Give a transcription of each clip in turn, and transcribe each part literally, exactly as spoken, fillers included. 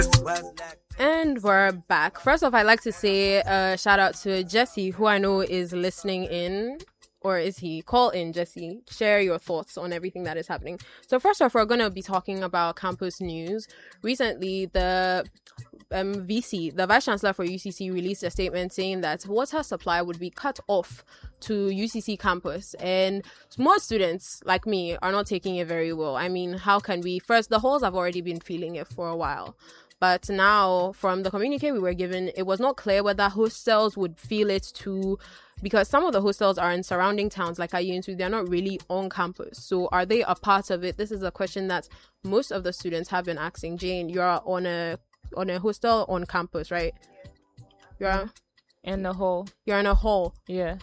And we're back. First off, I'd like to say a uh, shout out to Jesse, who I know is listening in. Or is he? Call in, Jesse. Share your thoughts on everything that is happening. So first off, we're going to be talking about campus news. Recently, the um, V C, the Vice Chancellor for U C C, released a statement saying that water supply would be cut off to U C C campus. And most students, like me, are not taking it very well. I mean, how can we? First, the halls have already been feeling it for a while. But now, from the communique we were given, it was not clear whether hostels would feel it too, because some of the hostels are in surrounding towns like Ayuntu. They're not really on campus. So are they a part of it? This is a question that most of the students have been asking. Jane, you're on a on a hostel on campus, right? You're in the hall. You're in a hall. Yeah.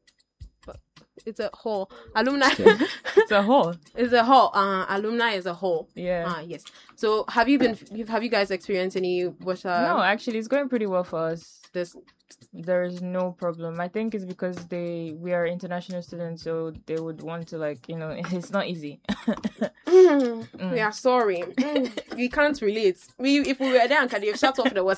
It's a hall. Alumni. It's a hall. It's a hall. Uh, alumni is a hall. Yeah. Ah, yes. So have you been? Have you guys experienced any water? No, actually, it's going pretty well for us. This. There is no problem. I think it's because they we are international students, so they would want to, like, you know, it's not easy. mm. Mm. We are sorry. Mm. We can't relate. We if we were there and they've shut off the water.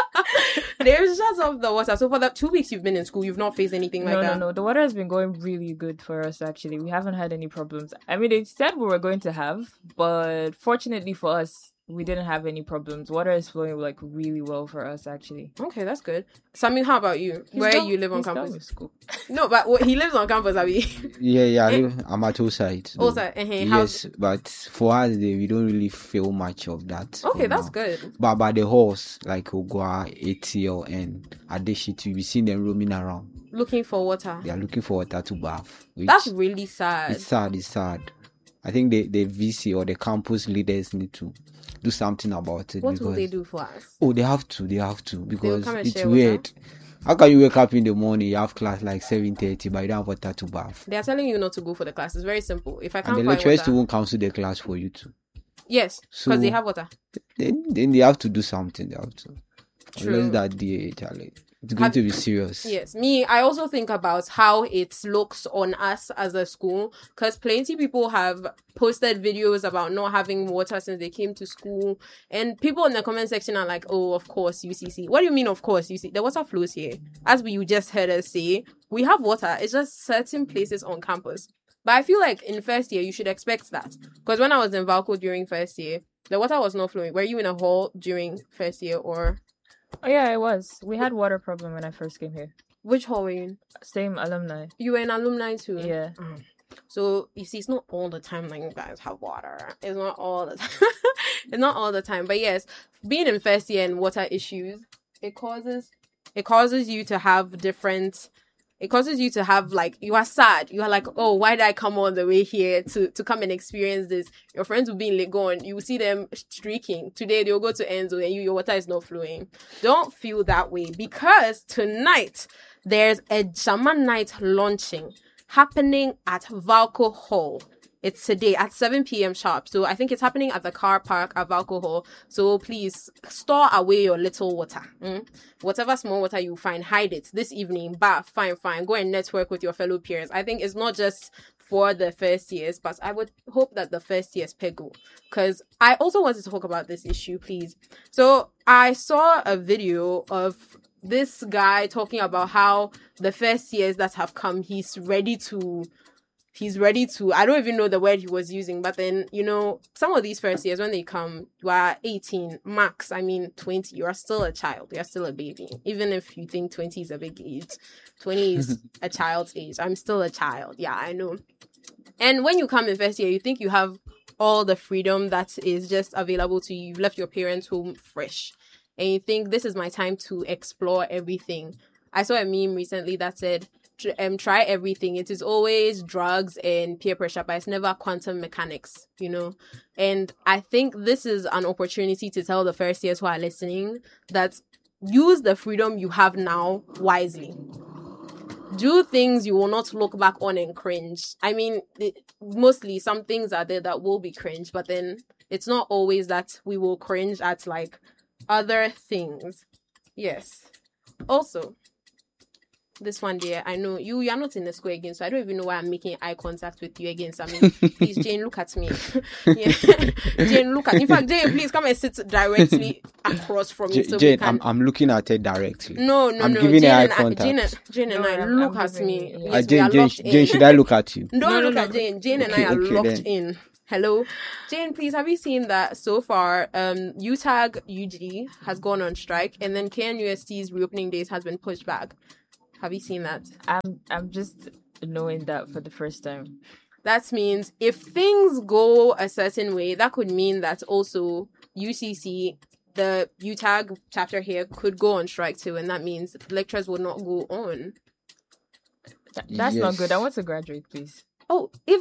They've shut off the water. So for the two weeks you've been in school, you've not faced anything like no, that? No, no, no. The water has been going really good for us, actually. We haven't had any problems. I mean, they said we were going to have, but fortunately for us, we didn't have any problems. Water is flowing, like, really well for us, actually. Okay, that's good. Sammy, how about you? He's Where done, you live on he's campus? Done with school. No, but what, he lives on campus, Abby. Yeah, yeah. I live, I'm at Oside. So. Oside, uh-huh. Yes, but for us, we don't really feel much of that. Okay, that's now. good. But by the halls, like Ogwa, A T L, and Adeshit, we see them roaming around. Looking for water. They are looking for water to bath. That's really sad. It's sad, it's sad. I think the, the V C or the campus leaders need to do something about it. What because, will they do for us? Oh, they have to. They have to. Because it's water? weird. How can you wake up in the morning, you have class like seven thirty, but you don't have water to bath? They are telling you not to go for the class. It's very simple. If I can't and the find lecturers water... won't cancel the class for you too. Yes, because so, they have water. Then, then they have to do something. They have to. True. Unless that day, Charlie. It's going have, to be serious. Yes. Me, I also think about how it looks on us as a school, because plenty people have posted videos about not having water since they came to school, and people in the comment section are like, oh, of course, U C C. What do you mean, of course, U C C? The water flows here. As we you just heard us say, we have water. It's just certain places on campus. But I feel like in first year, you should expect that. Because when I was in Valco during first year, the water was not flowing. Were you in a hall during first year or... Oh, yeah, I was. We had water problem when I first came here. Which hall were you in? Same alumni. You were in alumni too? Yeah. Mm. So, you see, it's not all the time that you guys have water. It's not all the time. It's not all the time. But yes, being in first year and water issues, it causes it causes you to have different... It causes you to have, like, you are sad. You are like, oh, why did I come all the way here to, to come and experience this? Your friends will be in Legon. You will see them streaking. Today, they'll go to Enzo and you, your water is not flowing. Don't feel that way, because tonight, there's a German night launching happening at Valco Hall. It's today at seven p.m. sharp. So I think it's happening at the car park at Valco Hall. So please store away your little water. Mm? Whatever small water you find, hide it this evening. Bath, fine, fine. Go and network with your fellow peers. I think it's not just for the first years, but I would hope that the first years pego. Because I also wanted to talk about this issue, please. So I saw a video of this guy talking about how the first years that have come, he's ready to... He's ready to, I don't even know the word he was using, but then, you know, some of these first years, when they come, you are eighteen, max, I mean, twenty, you are still a child, you're still a baby. Even if you think twenty is a big age, twenty is a child's age. I'm still a child, yeah, I know. And when you come in first year, you think you have all the freedom that is just available to you. You've left your parents' home fresh. And you think, this is my time to explore everything. I saw a meme recently that said, Um, try everything. It is always drugs and peer pressure, but it's never quantum mechanics, you know. And I think this is an opportunity to tell the first years who are listening that use the freedom you have now wisely. Do things you will not look back on and cringe. I mean, it, mostly some things are there that will be cringe, but then it's not always that we will cringe at like other things. Yes. Also, This one, dear, I know you. You're not in the school again, so I don't even know why I'm making eye contact with you again. So I mean, please, Jane, look at me. Yeah. Jane, look at. In fact, Jane, please come and sit directly across from me. J- So Jane, we can... I'm I'm looking at her directly. No, no, I'm no. giving Jane her eye and I, contact. Jane, and, Jane and No, I, I'm- look I'm at giving me. you- Yes, Uh, we Jane, are Jane, locked Jane, in. should I look at you? Don't No, no, look no. at Jane. Jane and Okay, I are okay, locked then. in. Hello, Jane. Please, have you seen that so far? Um, U TAG U G has gone on strike, and then K N U S T's reopening days has been pushed back. Have you seen that? I'm I'm just knowing that for the first time. That means if things go a certain way, that could mean that also U C C, the U TAG chapter here, could go on strike too, and that means lectures will not go on. Th- that's not Yes. good. I want to graduate, please. Oh, if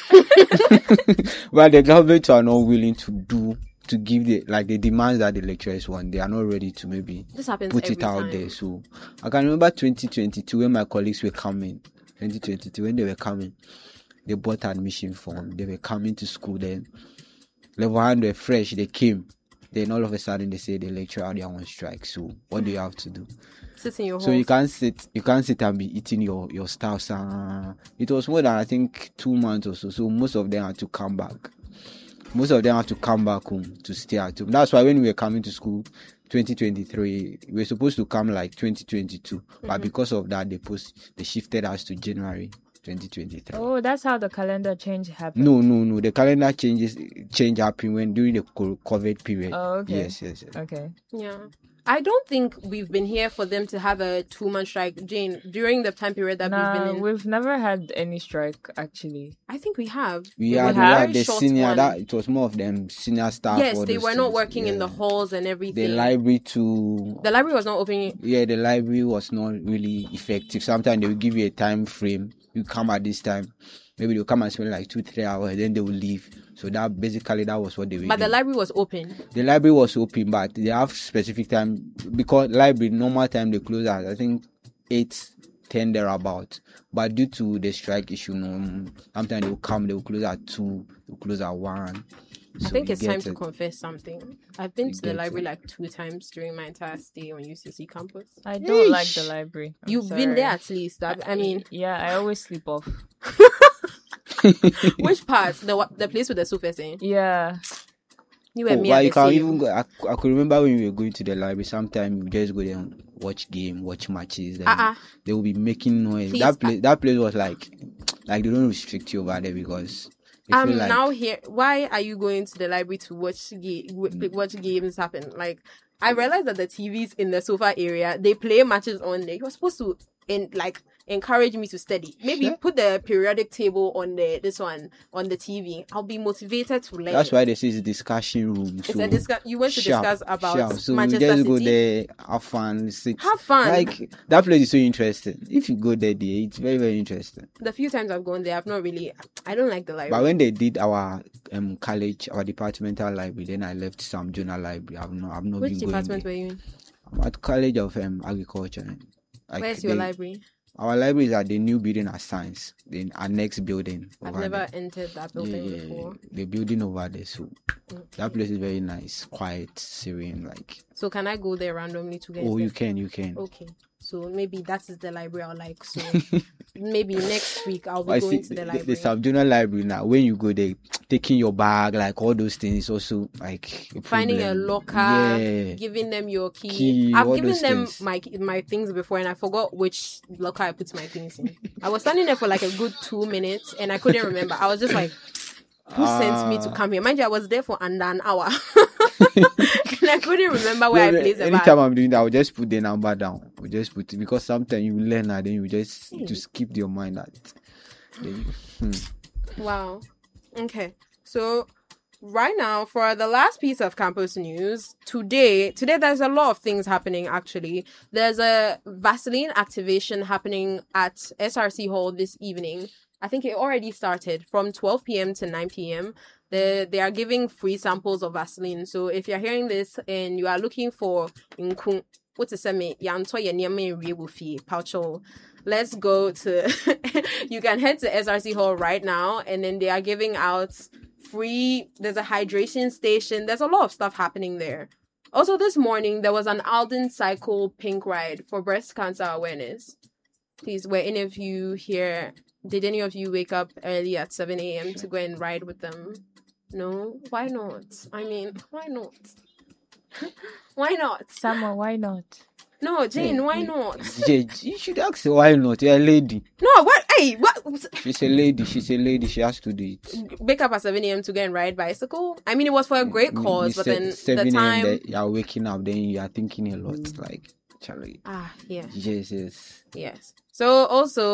lecture. Well, the government are not willing to do to give the like the demands that the lecturers want. They are not ready to maybe This happens put every it out time. there. So I can remember twenty twenty-two when my colleagues were coming. twenty twenty-two when they were coming, they bought admission form. They were coming to school then. Level one were fresh. They came. Then all of a sudden they say the lecturer they are on strike. So what do you have to do? Sit in your So you halls. can't sit, you can't sit and be eating your your stuff. Uh, it was more than I think two months or so. So most of them had to come back. Most of them have to come back home to stay at home. That's why when we were coming to school, twenty twenty-three, we were supposed to come like twenty twenty-two, but because of that, they post they shifted us to January twenty twenty-three. Oh, that's how the calendar change happened. No, no, no. The calendar changes change happened when during the co- COVID period. Oh, okay. Yes, yes, yes. Okay. Yeah. I don't think we've been here for them to have a two month strike, Jane, during the time period that we've Nah, been in. we've never had any strike actually. I think we have. We It had, was we a had very the short senior one. that it was more of them senior staff. Yes, all they those were not things. working in Yeah. the halls and everything. The library too. The library was not opening. Yeah, the library was not really effective. Sometimes they will give you a time frame. You come at this time. Maybe they'll come and spend like two, three hours, then they will leave. So that basically that was what they were But the doing. library was open. The library was open, but they have specific time because library normal time they close at I think eight, ten thereabout. But due to the strike issue, no, sometimes they will come, they will close at two, they will close at one. I So think you it's get time to it. confess something. I've been You to the get library it. like two times during my entire stay on U C C campus. I don't like the Yeesh. library. I'm You've been there sorry. at least. I, I mean, yeah, I always sleep off. which part? The wa- the place with the sofas in? Yeah. You Oh, and me but are you the can same. even go, I, I could remember when we were going to the library, sometimes we just go there and watch game, watch matches. Then Uh-uh. they will be making noise. Please, that place that place was like like they don't restrict you over there because they I'm feel like now here. Why are you going to the library to watch ga- w- watch games happen? Like, I realized that the T Vs in the sofa area, they play matches on there. You're supposed to in like encourage me to study. Maybe Sure. put the periodic table on the this one on the T V. I'll be motivated to learn. that's why they say it's discussion room. It's So a discuss. You went to sharp, discuss about sharp. So Manchester you just City. go there, have fun, sit. Have fun. Like that place is so interesting. If you go there, there, it's very very interesting. The few times I've gone there, I've not really. I don't like the library. But when they did our um college, our departmental library, then I left some junior library. I've not, I've not Which been department going were you in? there. I'm at College of um, Agriculture. Like Where's your they- library? Our library is at the new building at Science, the our next building. I've over never there. entered that Yeah, building yeah, yeah, before. the building over there. So Okay. that place is very nice, quiet, serene. Like So can I go there randomly to get? oh, you stuff? can, you can. Okay, so maybe that is the library I like. So maybe next week I'll be I going see to the the, library. the sub junior library now. When you go there, taking your bag, like all those things, is also like a Finding a problem. locker, Yeah. giving them your key. Key, I've all given those them things. my my things before, and I forgot which locker I put my things in. I was standing there for like a good two minutes, and I couldn't remember. I was just like, "Who sent me to Ah. come here?" Mind you, I was there for under an hour, and I couldn't remember where Yeah, I placed the anytime bag. I'm doing that, I'll just put the number down. I'll just put it because sometimes you learn and then you just Hmm. to skip your mind that. Then you- hmm. Wow. Okay. So right now for the last piece of campus news, today today there's a lot of things happening actually. There's a Vaseline activation happening at S R C Hall this evening. I think it already started from twelve p.m. to nine p.m. They, they are giving free samples of Vaseline. So if you're hearing this and you are looking for Nku, what is it? Yanto ye niyama nwie wo fie, Paucho. Let's go to, you can head to S R C Hall right now, and then they are giving out free, there's a hydration station. There's a lot of stuff happening there. Also this morning, there was an Alden Cycle pink ride for breast cancer awareness. Please, were any of you here? Did any of you wake up early at seven a.m. to go and ride with them? No? Why not? I mean, why not? Why not? Summer, why not? No, Jane, Yeah, why yeah. not? Yeah, you should ask her why not. You're a lady. No, what? Hey, what? She's a lady. She's a lady. She has to do it. Wake up at seven a.m. to go and ride bicycle? I mean, it was for a great Me- cause, me but se- then the seven a m time. that you're waking up, then you are thinking a lot. Like, Charlie. Ah, yeah, Yes, yes. yes. So also.